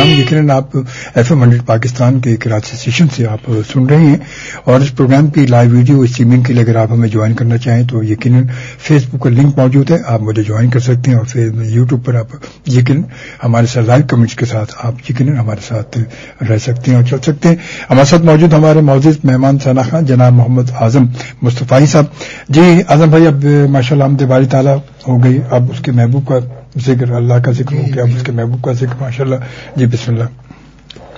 Programme यकीनन आप FM 100 Pakistan के कराची स्टेशन से आप सुन रहे हैं और इस प्रोग्राम की लाइव वीडियो स्ट्रीमिंग के लिए अगर आप हमें ज्वाइन करना चाहें तो यकीनन फेसबुक का लिंक मौजूद है, आप मुझे ज्वाइन कर सकते हैं और फिर यूट्यूब पर आप यकीनन हमारे साथ लाइव कमेंट्स के साथ आप यकीनन हमारे साथ रह सकते हैं और चल सकते हैं। हमारे साथ मौजूद हमारे मौजूद मेहमान साना खान जनाब मोहम्मद आजम मुस्तफाई साहब। जी आजम भाई, अब माशाल्लाह हम दिवाली ताला हो गई, अब उसके महबूब का जिक्र, अल्लाह का जिक्र हो गया, अब उसके महबूब का जिक्र माशाल्लाह। जी बिस्मिल्लाह।